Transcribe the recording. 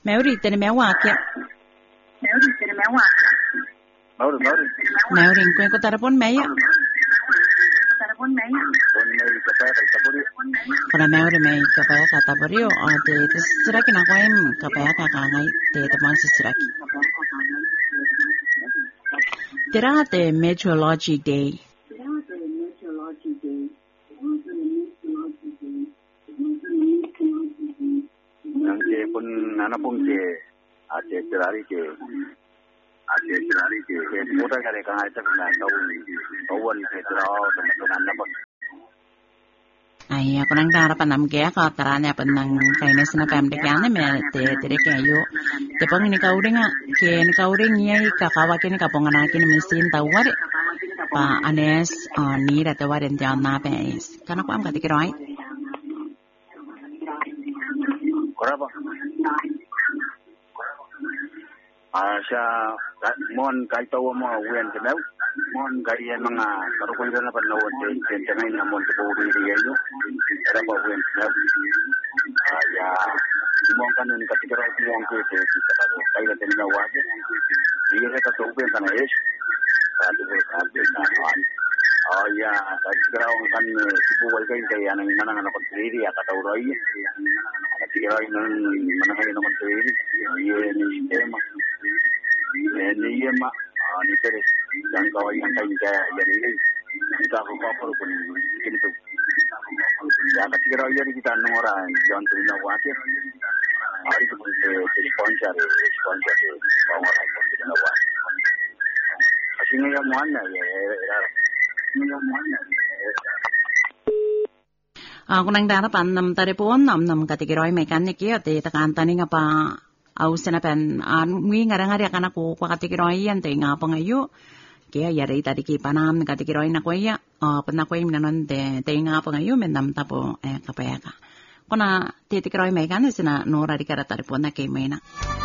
Mauri tene mewake. Mauri. Mauri kuen ko tarapon meya. Para Mauri may kapaya katabario o te siraki na koem kapaya kakangay te tapon sa siraki. Tira te Meteorology Day. Nanti pun anak pun ada celari mudah kali kan ada tahuan celari teman-teman dapat. Ay, ako nang darapan nam kaya ka taranya pa nang kainis na pamde kaya na me te kayo. Te pang ni kauring niya kakawakin ni kaponganakin ni mesin tawar pa anes ni ratawarin diyan na pes. Kana ko am katikiroy. Kenapa? Asya mon kai tahu mo wen kenal mon kai mga karukuy na panawon din tanay na mon ko diri yo era ba wen kenal ya mon kanon katigara mon ko te kai na tin na waje dire ka to ben kana es adu be kan ya katigara on kan sibu wal kai ya nang mana ko diri ya ka tahu roi katigara non mana kai no ko diri ye ni sistema ni ma ni tere dan kawai yang kai ya ini kita ko ko ko kini tu ya katigara ya kita nora jan tu na wake ari ko sponsor power ko na wake asini ya mana ya Ako nang darapan nam taripon nam katikiroy mekanik yo te takantani nga pa ausen pen mui ngara-ngara kana ko katikiroy yan te nga pa ngayo kaya yari tadi ki panam katikiroy na ko ya pena ko nanon te nga pa ngayo menam tapo kapaya ka kona titikiroy mekanik sina nora di kara taripon na kay mena